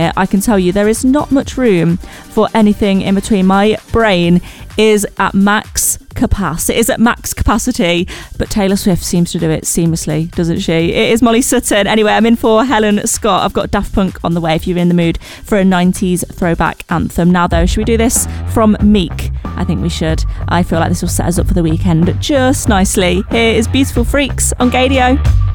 minute, I can tell you there is not much room for anything in between. My brain is at max capacity. It is at max capacity, but Taylor Swift seems to do it seamlessly, doesn't she? It is Molly Sutton. Anyway, I'm in for Helen Scott. I've got Daft Punk on the way if you're in the mood for a 90s throwback anthem. Now though, should we do this from Meek? I think we should. I feel like this will set us up for the weekend just nicely. Here is Beautiful Freaks on Gadio.